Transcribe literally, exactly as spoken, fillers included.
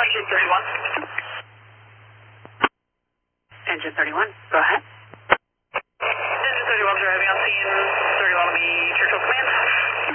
Engine thirty-one. Engine thirty-one, go ahead. Engine thirty-one, driving on scene. thirty-one will be Churchill Command.